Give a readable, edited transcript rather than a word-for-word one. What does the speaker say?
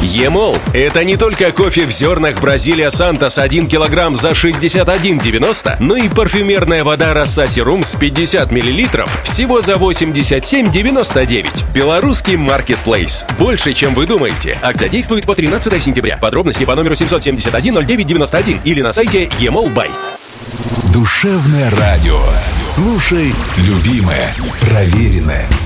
Емол – это не только кофе в зернах Бразилия Сантос 1 килограмм за 61,90, но и парфюмерная вода Рассати Румс 50 миллилитров всего за 87,99. Белорусский маркетплейс. Больше, чем вы думаете. Акция действует по 13 сентября. Подробности по номеру 771-09-91 или на сайте Емол.бай. Душевное радио. Слушай, любимое, проверенное.